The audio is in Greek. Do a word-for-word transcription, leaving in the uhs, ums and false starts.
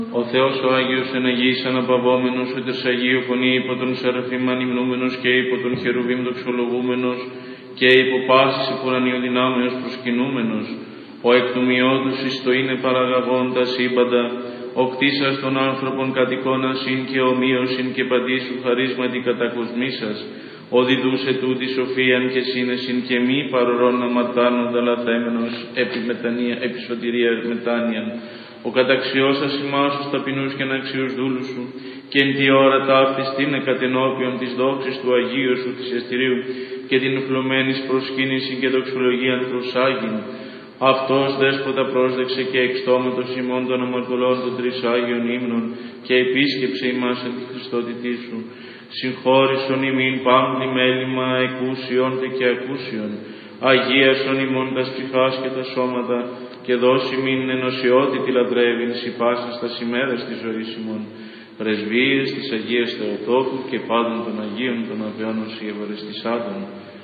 Ο Θεός ο Άγιος εν Αγίης αναπαυόμενος, ο τε Αγίου φωνή υπό τον Σεραφείμ ανυμνούμενος και υπό τον Χερουβίμ δοξολογούμενος και υπό πάσης υπουρανίου δυνάμεως προσκυνούμενος, ο εκ του μειόντος εις το είναι παραγαγόντα σύμπαντα, ο κτίσας των άνθρωπων κατοικώνας ειν και ομοίωσιν και παντήσου χαρίσματι κατακοσμήσας, ο διδούσε τούτη σοφίαν και σύνεσιν και μη παρορών αματάνοντα λαθέμενος επί, μετανία, επί σωτηρία μετάνοιαν, ο καταξιώσας ημάς τους ταπεινούς και αναξίους δούλους σου, και εν τη ώρα ταύτης τίνε κατενώπιον της δόξης του Αγίου σου της εστηρίου και την ουφλωμένης προσκύνηση και δοξολογίαν προσάγειν. Αυτός δέσποτα πρόσδεξε και εξτόματος ημών των αμαρτωλών των τρεις Άγιων ύμνων και επίσκεψε ημάς εν τη Χριστότητή σου. Συγχώρησον ημίν πάμπλη μέλημα εκούσιον και ακούσιον, αγίασον ημών τα ψυχάς και τα σώματα, και δώσει μην ενωσιότητη λατρεύειν σοι πάσας τας ημέρας της ζωής ημών. Πρεσβείες της Αγίας Θεοτόκου και πάντων των Αγίων των Αβαιών ως οι ευαρεστησάτων.